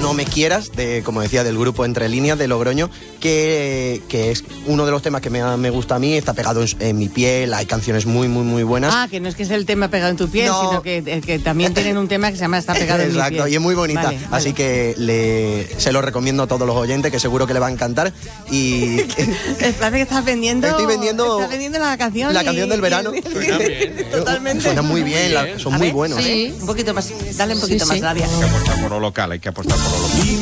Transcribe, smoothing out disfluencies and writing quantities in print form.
No me quieras, como decía, del grupo Entre Líneas de Logroño, que es uno de los temas que me gusta a mí, está pegado en mi piel, hay canciones muy, muy, muy buenas. Que no es que es el tema pegado en tu piel, sino que también tienen un tema que se llama Está pegado en mi piel. Exacto, y es muy bonita, vale. Así que se lo recomiendo a todos los oyentes, que seguro que le va a encantar. Y parece que estás vendiendo... Estoy vendiendo... Estás vendiendo la canción. La canción del verano. Suena bien. Totalmente. Suena muy bien, son muy buenos. Un poquito más, dale un poquito más, Nadia. Hay que apostar por lo local,